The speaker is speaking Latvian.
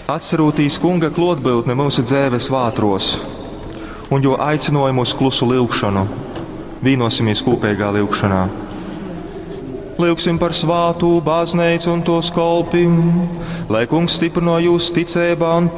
Atcerūtīs kunga klotbiltne mūsu dzēves vātros, un jo aicināja mūsu klusu lūgšanu, vīnosimies kopīgā lūgšanā. Lūgsim par svātu baznīcu un to skolpim, lai kungs stiprino jūs ticībā un